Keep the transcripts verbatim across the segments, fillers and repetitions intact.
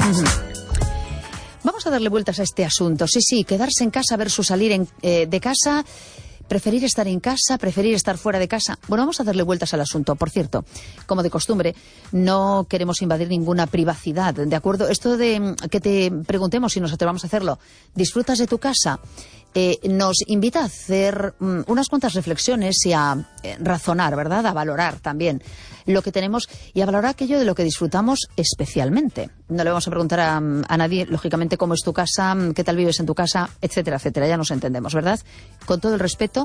Vamos a darle vueltas a este asunto. Sí, sí, quedarse en casa versus salir en, eh, de casa, preferir estar en casa, preferir estar fuera de casa. Bueno, vamos a darle vueltas al asunto. Por cierto, como de costumbre, no queremos invadir ninguna privacidad, ¿de acuerdo? Esto de que te preguntemos si nos atrevamos a hacerlo, ¿disfrutas de tu casa? Eh, nos invita a hacer um, unas cuantas reflexiones y a eh, razonar, ¿verdad? A valorar también lo que tenemos y a valorar aquello de lo que disfrutamos especialmente. No le vamos a preguntar a, a nadie, lógicamente, cómo es tu casa, qué tal vives en tu casa, etcétera, etcétera. Ya nos entendemos, ¿verdad? Con todo el respeto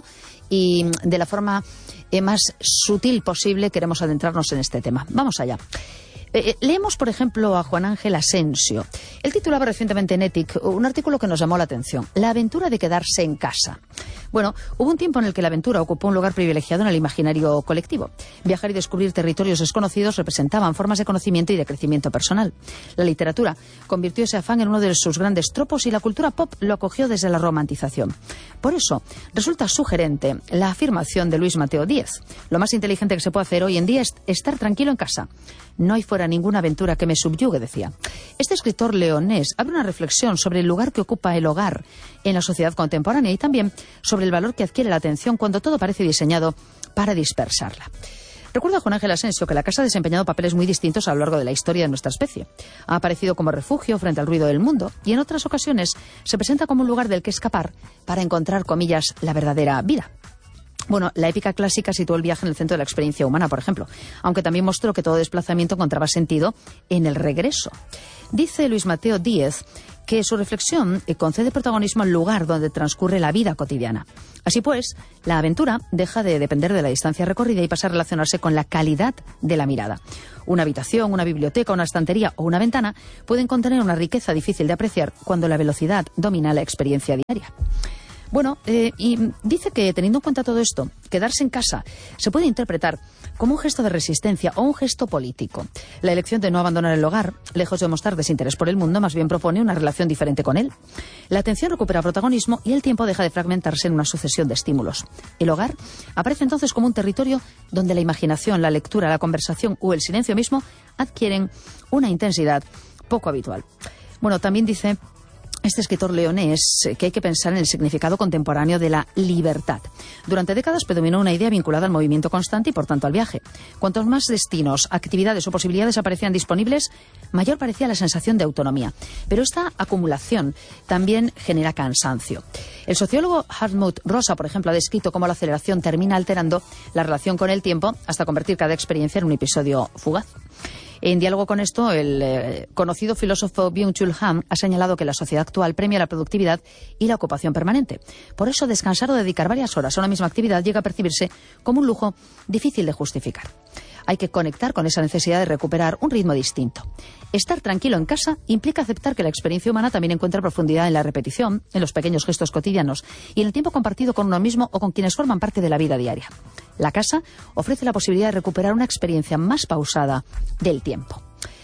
y de la forma eh, más sutil posible queremos adentrarnos en este tema. Vamos allá. Eh, leemos, por ejemplo, a Juan Ángel Asensio. Él titulaba recientemente en Ethic un artículo que nos llamó la atención. La aventura de quedarse en casa. Bueno, hubo un tiempo en el que la aventura ocupó un lugar privilegiado en el imaginario colectivo. Viajar y descubrir territorios desconocidos representaban formas de conocimiento y de crecimiento personal. La literatura convirtió ese afán en uno de sus grandes tropos y la cultura pop lo acogió desde la romantización. Por eso, resulta sugerente la afirmación de Luis Mateo Díez. Lo más inteligente que se puede hacer hoy en día es estar tranquilo en casa. No hay fuera ninguna aventura que me subyugue, decía. Este escritor leonés abre una reflexión sobre el lugar que ocupa el hogar en la sociedad contemporánea y también sobre el valor que adquiere la atención cuando todo parece diseñado para dispersarla. Recuerda Juan Ángel Asensio que la casa ha desempeñado papeles muy distintos a lo largo de la historia de nuestra especie. Ha aparecido como refugio frente al ruido del mundo y en otras ocasiones se presenta como un lugar del que escapar para encontrar, comillas, la verdadera vida. Bueno, la épica clásica situó el viaje en el centro de la experiencia humana, por ejemplo, aunque también mostró que todo desplazamiento encontraba sentido en el regreso. Dice Luis Mateo Díez que su reflexión concede protagonismo al lugar donde transcurre la vida cotidiana. Así pues, la aventura deja de depender de la distancia recorrida y pasa a relacionarse con la calidad de la mirada. Una habitación, una biblioteca, una estantería o una ventana pueden contener una riqueza difícil de apreciar cuando la velocidad domina la experiencia diaria. Bueno, eh, y dice que teniendo en cuenta todo esto, quedarse en casa se puede interpretar como un gesto de resistencia o un gesto político. La elección de no abandonar el hogar, lejos de mostrar desinterés por el mundo, más bien propone una relación diferente con él. La atención recupera protagonismo y el tiempo deja de fragmentarse en una sucesión de estímulos. El hogar aparece entonces como un territorio donde la imaginación, la lectura, la conversación o el silencio mismo adquieren una intensidad poco habitual. Bueno, también dice este escritor leonés que hay que pensar en el significado contemporáneo de la libertad. Durante décadas predominó una idea vinculada al movimiento constante y, por tanto, al viaje. Cuantos más destinos, actividades o posibilidades aparecían disponibles, mayor parecía la sensación de autonomía. Pero esta acumulación también genera cansancio. El sociólogo Hartmut Rosa, por ejemplo, ha descrito cómo la aceleración termina alterando la relación con el tiempo hasta convertir cada experiencia en un episodio fugaz. En diálogo con esto, el eh, conocido filósofo Byung-Chul Han ha señalado que la sociedad actual premia la productividad y la ocupación permanente. Por eso, descansar o dedicar varias horas a una misma actividad llega a percibirse como un lujo difícil de justificar. Hay que conectar con esa necesidad de recuperar un ritmo distinto. Estar tranquilo en casa implica aceptar que la experiencia humana también encuentra profundidad en la repetición, en los pequeños gestos cotidianos y en el tiempo compartido con uno mismo o con quienes forman parte de la vida diaria. La casa ofrece la posibilidad de recuperar una experiencia más pausada del tiempo.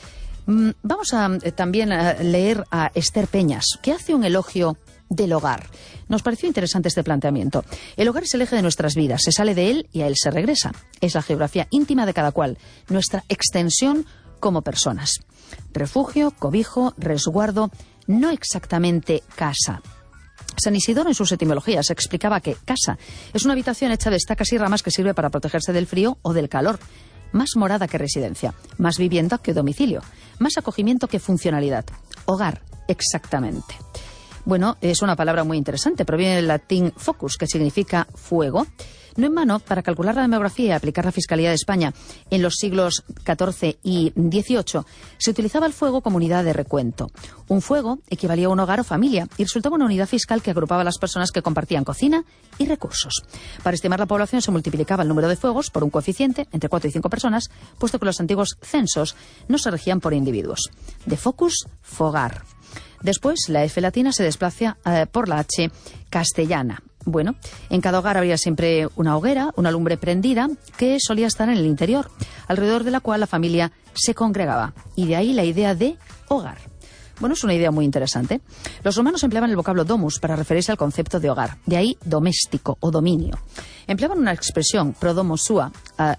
Vamos a eh, también a leer a Esther Peñas, que hace un elogio del hogar. Nos pareció interesante este planteamiento. El hogar es el eje de nuestras vidas. Se sale de él y a él se regresa. Es la geografía íntima de cada cual, nuestra extensión como personas. Refugio, cobijo, resguardo, no exactamente casa. San Isidoro, en sus etimologías, explicaba que casa es una habitación hecha de estacas y ramas que sirve para protegerse del frío o del calor. Más morada que residencia, más vivienda que domicilio, más acogimiento que funcionalidad. Hogar, exactamente. Bueno, es una palabra muy interesante, proviene del latín focus, que significa fuego. No en vano, para calcular la demografía y aplicar la Fiscalía de España en los siglos catorce y dieciocho, se utilizaba el fuego como unidad de recuento. Un fuego equivalía a un hogar o familia y resultaba una unidad fiscal que agrupaba a las personas que compartían cocina y recursos. Para estimar la población se multiplicaba el número de fuegos por un coeficiente entre cuatro y cinco personas, puesto que los antiguos censos no se regían por individuos. De focus, fogar. Después, la F latina se desplaza eh, por la H castellana. Bueno, en cada hogar habría siempre una hoguera, una lumbre prendida, que solía estar en el interior, alrededor de la cual la familia se congregaba. Y de ahí la idea de hogar. Bueno, es una idea muy interesante. Los romanos empleaban el vocablo domus para referirse al concepto de hogar, de ahí doméstico o dominio. Empleaban una expresión pro domo sua,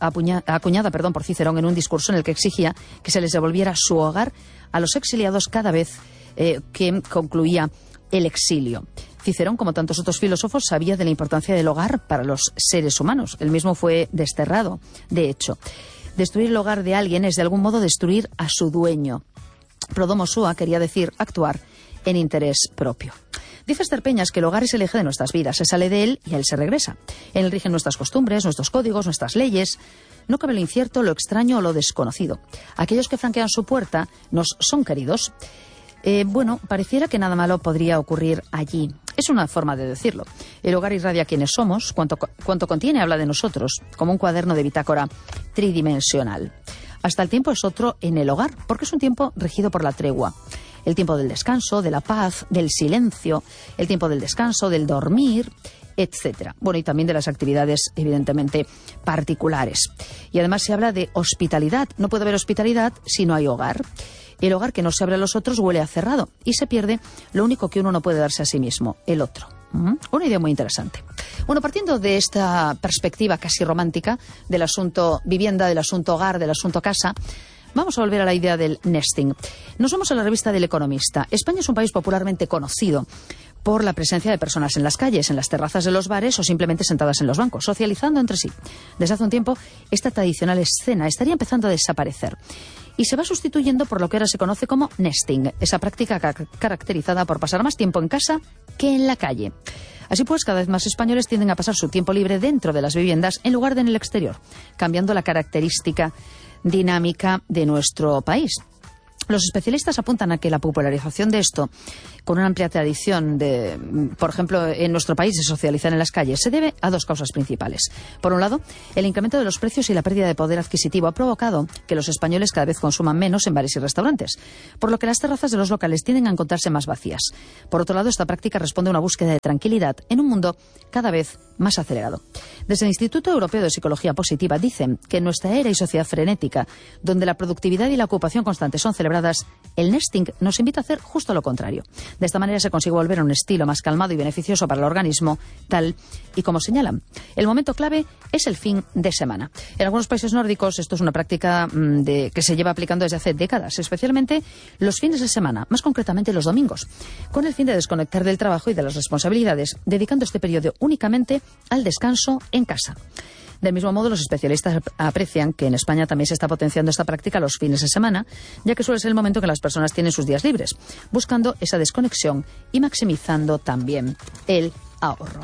acuñada perdón, por Cicerón en un discurso en el que exigía que se les devolviera su hogar a los exiliados cada vez eh, que concluía el exilio. Cicerón, como tantos otros filósofos, sabía de la importancia del hogar para los seres humanos. Él mismo fue desterrado, de hecho. Destruir el hogar de alguien es de algún modo destruir a su dueño. Pro domo sua quería decir actuar en interés propio. Dice Esther Peñas que el hogar es el eje de nuestras vidas. Se sale de él y a él se regresa. En él rigen nuestras costumbres, nuestros códigos, nuestras leyes. No cabe lo incierto, lo extraño o lo desconocido. Aquellos que franquean su puerta nos son queridos. Eh, bueno, pareciera que nada malo podría ocurrir allí. Es una forma de decirlo. El hogar irradia quiénes somos, cuanto, cuanto contiene habla de nosotros, como un cuaderno de bitácora tridimensional. Hasta el tiempo es otro en el hogar, porque es un tiempo regido por la tregua. El tiempo del descanso, de la paz, del silencio, el tiempo del descanso, del dormir, etcétera. Bueno, y también de las actividades, evidentemente, particulares. Y además se habla de hospitalidad. No puede haber hospitalidad si no hay hogar. El hogar que no se abre a los otros huele a cerrado y se pierde lo único que uno no puede darse a sí mismo, el otro. ¿Mm? Una idea muy interesante. Bueno, partiendo de esta perspectiva casi romántica del asunto vivienda, del asunto hogar, del asunto casa, vamos a volver a la idea del nesting. Nos vamos a la revista del Economista. España es un país popularmente conocido por la presencia de personas en las calles, en las terrazas de los bares o simplemente sentadas en los bancos, socializando entre sí. Desde hace un tiempo, esta tradicional escena estaría empezando a desaparecer y se va sustituyendo por lo que ahora se conoce como nesting, esa práctica ca- caracterizada por pasar más tiempo en casa que en la calle. Así pues, cada vez más españoles tienden a pasar su tiempo libre dentro de las viviendas en lugar de en el exterior, cambiando la característica dinámica de nuestro país. Los especialistas apuntan a que la popularización de esto, con una amplia tradición de, por ejemplo, en nuestro país de socializar en las calles, se debe a dos causas principales. Por un lado, el incremento de los precios y la pérdida de poder adquisitivo ha provocado que los españoles cada vez consuman menos en bares y restaurantes, por lo que las terrazas de los locales tienden a encontrarse más vacías. Por otro lado, esta práctica responde a una búsqueda de tranquilidad en un mundo cada vez más acelerado. Desde el Instituto Europeo de Psicología Positiva dicen que en nuestra era y sociedad frenética, donde la productividad y la ocupación constante son celebradas, el nesting nos invita a hacer justo lo contrario. De esta manera se consigue volver a un estilo más calmado y beneficioso para el organismo, tal y como señalan. El momento clave es el fin de semana. En algunos países nórdicos esto es una práctica mmm, de, que se lleva aplicando desde hace décadas, especialmente los fines de semana, más concretamente los domingos, con el fin de desconectar del trabajo y de las responsabilidades, dedicando este periodo únicamente al descanso en casa. Del mismo modo, los especialistas aprecian que en España también se está potenciando esta práctica los fines de semana, ya que suele ser el momento en que las personas tienen sus días libres, buscando esa desconexión y maximizando también el ahorro.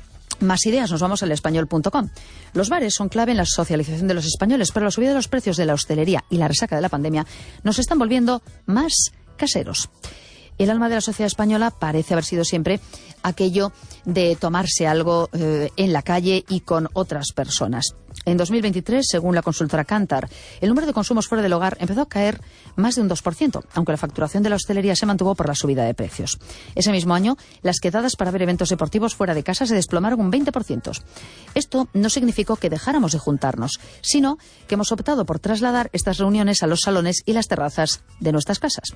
Más ideas, nos vamos al español punto com. Los bares son clave en la socialización de los españoles, pero la subida de los precios de la hostelería y la resaca de la pandemia nos están volviendo más caseros. El alma de la sociedad española parece haber sido siempre aquello de tomarse algo eh, en la calle y con otras personas. En dos mil veintitrés, según la consultora Kantar, el número de consumos fuera del hogar empezó a caer más de un dos por ciento, aunque la facturación de la hostelería se mantuvo por la subida de precios. Ese mismo año, las quedadas para ver eventos deportivos fuera de casa se desplomaron un veinte por ciento. Esto no significó que dejáramos de juntarnos, sino que hemos optado por trasladar estas reuniones a los salones y las terrazas de nuestras casas.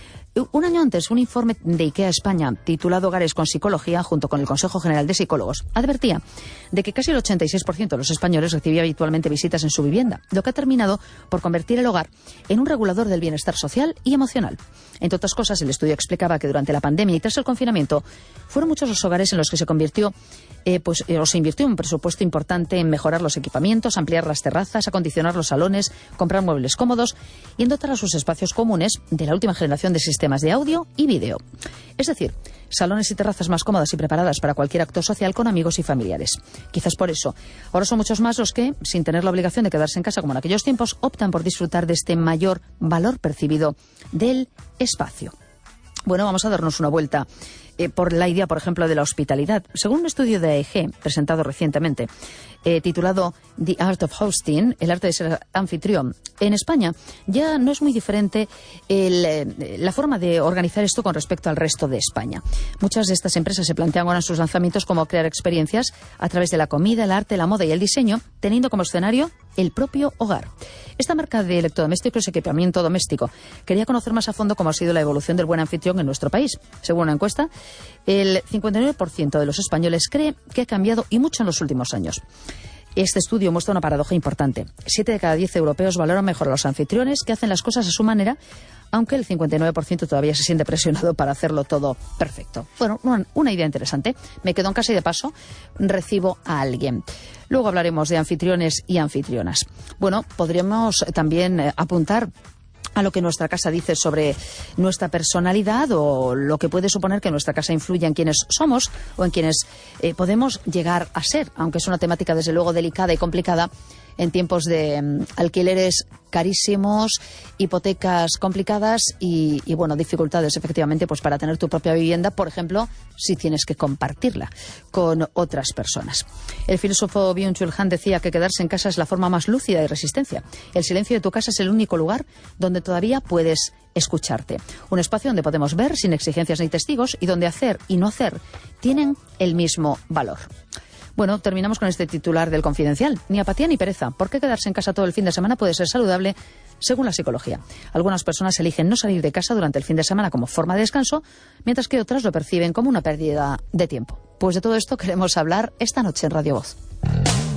Un año antes, un informe de IKEA España, titulado Hogares con Psicología, junto con el Consejo General de Psicólogos, advertía de que casi el ochenta y seis por ciento de los españoles recibía habitualmente visitas en su vivienda, lo que ha terminado por convertir el hogar en un regulador del bienestar social y emocional. Entre otras cosas, el estudio explicaba que durante la pandemia y tras el confinamiento fueron muchos los hogares en los que se convirtió Eh, pues, eh, o se invirtió un presupuesto importante en mejorar los equipamientos, ampliar las terrazas, acondicionar los salones, comprar muebles cómodos y en dotar a sus espacios comunes de la última generación de sistemas de audio y vídeo. Es decir, salones y terrazas más cómodas y preparadas para cualquier acto social con amigos y familiares. Quizás por eso, ahora son muchos más los que, sin tener la obligación de quedarse en casa como en aquellos tiempos, optan por disfrutar de este mayor valor percibido del espacio. Bueno, vamos a darnos una vuelta eh, por la idea, por ejemplo, de la hospitalidad. Según un estudio de A E G, presentado recientemente, eh, titulado The Art of Hosting, el arte de ser anfitrión, en España ya no es muy diferente el, eh, la forma de organizar esto con respecto al resto de España. Muchas de estas empresas se plantean ahora en sus lanzamientos como crear experiencias a través de la comida, el arte, la moda y el diseño, teniendo como escenario el propio hogar. Esta marca de electrodomésticos y equipamiento doméstico quería conocer más a fondo cómo ha sido la evolución del buen anfitrión en nuestro país. Según una encuesta, el cincuenta y nueve por ciento de los españoles cree que ha cambiado y mucho en los últimos años. Este estudio muestra una paradoja importante. Siete de cada diez europeos valoran mejor a los anfitriones que hacen las cosas a su manera, aunque el cincuenta y nueve por ciento todavía se siente presionado para hacerlo todo perfecto. Bueno, una, una idea interesante. Me quedo en casa y de paso recibo a alguien. Luego hablaremos de anfitriones y anfitrionas. Bueno, podríamos también eh, apuntar a lo que nuestra casa dice sobre nuestra personalidad o lo que puede suponer que nuestra casa influya en quienes somos o en quienes eh, podemos llegar a ser, aunque es una temática desde luego delicada y complicada en tiempos de um, alquileres carísimos, hipotecas complicadas y, y, bueno, dificultades efectivamente pues para tener tu propia vivienda, por ejemplo, si tienes que compartirla con otras personas. El filósofo Byung-Chul Han decía que quedarse en casa es la forma más lúcida de resistencia. El silencio de tu casa es el único lugar donde todavía puedes escucharte. Un espacio donde podemos ver sin exigencias ni testigos y donde hacer y no hacer tienen el mismo valor. Bueno, terminamos con este titular del Confidencial. Ni apatía ni pereza. ¿Por qué quedarse en casa todo el fin de semana puede ser saludable según la psicología? Algunas personas eligen no salir de casa durante el fin de semana como forma de descanso, mientras que otras lo perciben como una pérdida de tiempo. Pues de todo esto queremos hablar esta noche en Radio Voz.